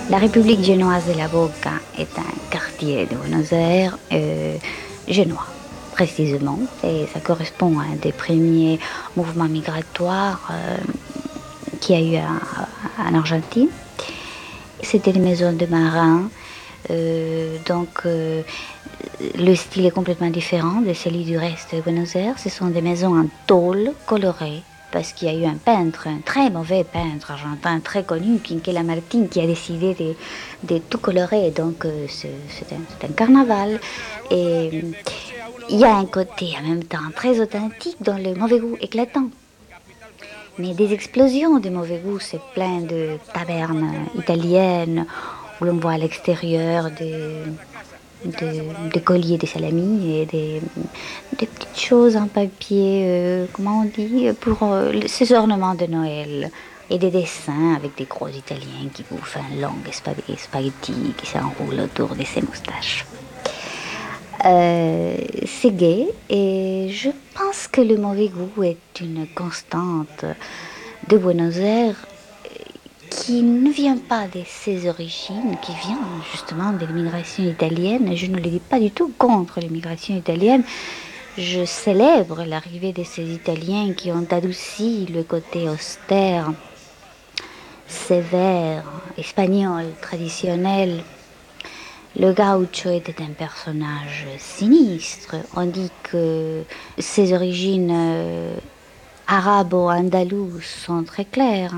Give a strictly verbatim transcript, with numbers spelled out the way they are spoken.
La République génoise de la Boca est un quartier de Buenos Aires euh, génois, précisément, et ça correspond à un des premiers mouvements migratoires euh, qu'il y a eu à- en Argentine. C'était des maisons de marins, euh, donc euh, le style est complètement différent de celui du reste de Buenos Aires. Ce sont des maisons en tôle colorées, parce qu'il y a eu un peintre, un très mauvais peintre argentin, très connu, Quinquela Martín, qui a décidé de, de tout colorer. Donc euh, c'est c'est un, c'est un carnaval. Et euh, il y a un côté en même temps très authentique dans le mauvais goût éclatant. Mais des explosions de mauvais goût, c'est plein de tavernes italiennes où l'on voit à l'extérieur des, des, des colliers de salami et des, des petites choses en papier, euh, comment on dit, pour euh, ces ornements de Noël. Et des dessins avec des gros Italiens qui bouffent un long spag- spaghetti qui s'enroule autour de ses moustaches. Euh, c'est gai et je pense que le mauvais goût est une constante de Buenos Aires qui ne vient pas de ses origines, qui vient justement de l'immigration italienne. Je ne le dis pas du tout contre l'immigration italienne. Je célèbre l'arrivée de ces Italiens qui ont adouci le côté austère, sévère, espagnol, traditionnel. Le gaucho était un personnage sinistre. On dit que ses origines euh, arabo-andalouses sont très claires.